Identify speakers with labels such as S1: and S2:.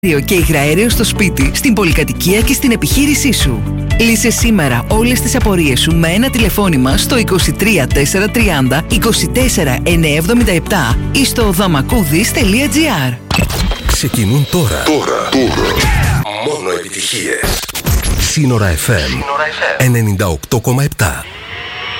S1: Και υγραέριο στο σπίτι, στην πολυκατοικία και στην επιχείρησή σου. Λύσε σήμερα όλες τις απορίες σου με ένα τηλεφώνημα στο 23 430 24 977 ή στο damakoudis.gr.
S2: Ξεκινούν τώρα. Μόνο επιτυχίες. Σύνορα FM 98,7.